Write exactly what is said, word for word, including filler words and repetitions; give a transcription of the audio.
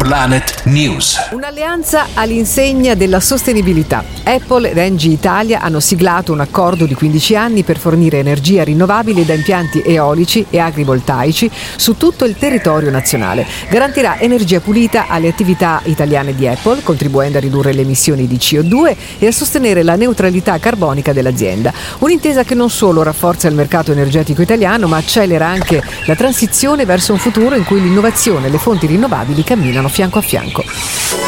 Planet News. Un'alleanza all'insegna della sostenibilità. Apple ed Engie Italia hanno siglato un accordo di quindici anni per fornire energia rinnovabile da impianti eolici e agrivoltaici su tutto il territorio nazionale. Garantirà energia pulita alle attività italiane di Apple, contribuendo a ridurre le emissioni di C O due e a sostenere la neutralità carbonica dell'azienda. Un'intesa che non solo rafforza il mercato energetico italiano, ma accelera anche la transizione verso un futuro in cui l'innovazione e le fonti rinnovabili camminano fianco a fianco.